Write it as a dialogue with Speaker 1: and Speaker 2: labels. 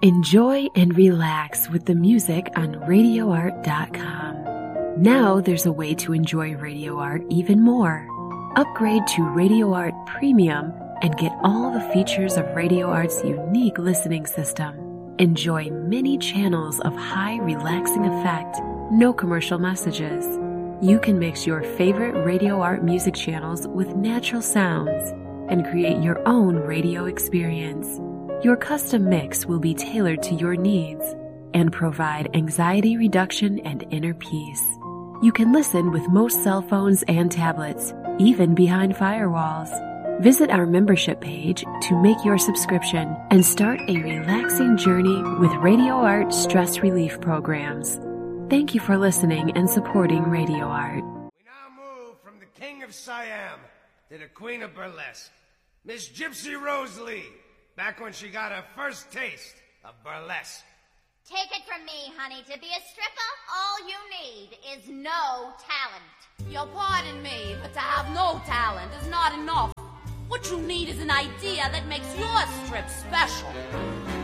Speaker 1: Enjoy and relax with the music on RadioArt.com. Now there's a way to enjoy Radio Art even more. Upgrade to Radio Art Premium and get all the features of Radio Art's unique listening system. Enjoy many channels of high relaxing effect, no commercial messages. You can mix your favorite Radio Art music channels with natural sounds and create your own radio experience. Your custom mix will be tailored to your needs and provide anxiety reduction and inner peace. You can listen with most cell phones and tablets, even behind firewalls. Visit our membership page to make your subscription and start a relaxing journey with Radio Art stress relief programs. Thank you for listening and supporting Radio Art.
Speaker 2: We now move from the King of Siam to the Queen of Burlesque, Miss Gypsy Rose Lee, back when she got her first taste of burlesque.
Speaker 3: Take it from me, honey, to be a stripper, all you need is no talent.
Speaker 4: You'll pardon me, but to have no talent is not enough. What you need is an idea that makes your strip special.